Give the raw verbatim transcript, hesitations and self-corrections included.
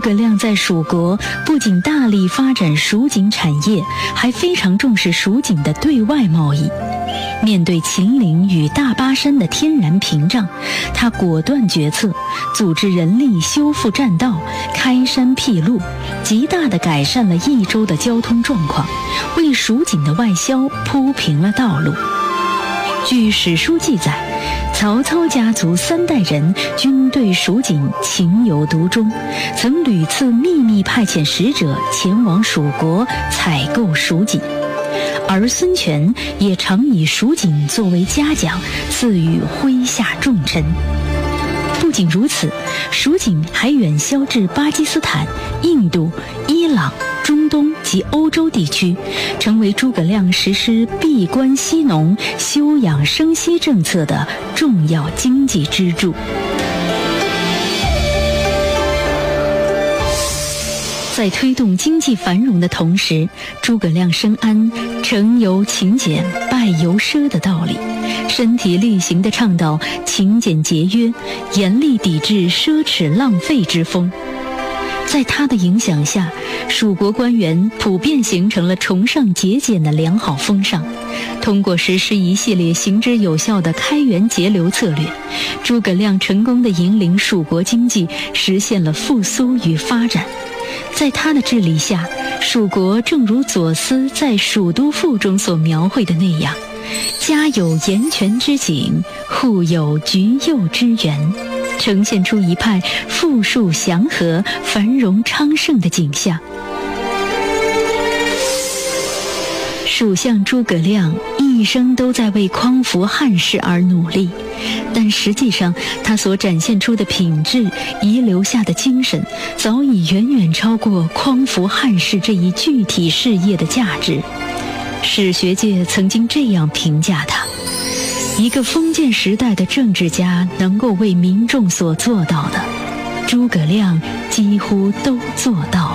葛亮在蜀国不仅大力发展蜀锦产业，还非常重视蜀锦的对外贸易。面对秦岭与大巴山的天然屏障，他果断决策，组织人力修复栈道，开山辟路，极大地改善了益州的交通状况，为蜀锦的外销铺平了道路。据史书记载，曹操家族三代人均对蜀锦情有独钟，曾屡次秘密派遣使者前往蜀国采购蜀锦，而孙权也常以蜀锦作为嘉奖，赐予麾下重臣。不仅如此，蜀锦还远销至巴基斯坦、印度、伊朗、中东及欧洲地区，成为诸葛亮实施闭关息农、休养生息政策的重要经济支柱。在推动经济繁荣的同时，诸葛亮深谙成由勤俭，败由奢的道理，身体力行地倡导勤俭节约，严厉抵制奢侈浪费之风。在他的影响下，蜀国官员普遍形成了崇尚节俭的良好风尚。通过实施一系列行之有效的开源节流策略，诸葛亮成功地引领蜀国经济实现了复苏与发展。在他的治理下，蜀国正如左思在《蜀都赋》中所描绘的那样，家有岩泉之井，户有橘柚之园，呈现出一派富庶祥和、繁荣昌盛的景象。蜀相诸葛亮一生都在为匡扶汉室而努力，但实际上他所展现出的品质、遗留下的精神，早已远远超过匡扶汉室这一具体事业的价值。史学界曾经这样评价他：一个封建时代的政治家能够为民众所做到的，诸葛亮几乎都做到